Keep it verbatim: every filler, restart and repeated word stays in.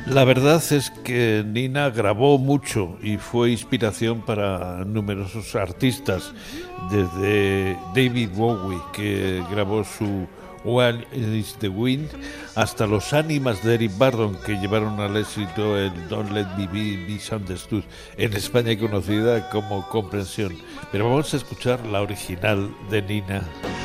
La verdad es que Nina grabó mucho y fue inspiración para numerosos artistas, desde David Bowie, que grabó su One is the Wind, hasta los ánimas de Eric Burdon, que llevaron al éxito el Don't Let Me Be Misunderstood, en España conocida como Comprensión. Pero vamos a escuchar la original de Nina.